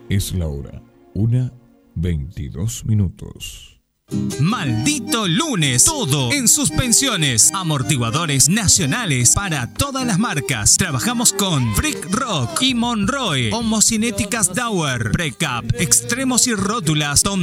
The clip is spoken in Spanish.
Es la hora, 1:22. Maldito lunes, todo en suspensiones, amortiguadores nacionales para todas las marcas. Trabajamos con Freak Rock y Monroe, homocinéticas Dauer, Precap, extremos y rótulas,